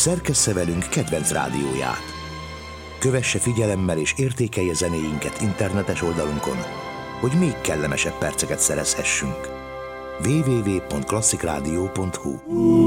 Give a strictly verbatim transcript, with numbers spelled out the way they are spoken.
Szerkessze velünk kedvenc rádióját. Kövesse figyelemmel és értékelje zenéinket internetes oldalunkon, hogy még kellemesebb perceket szerezhessünk. double-u double-u double-u pont klasszikradió pont hu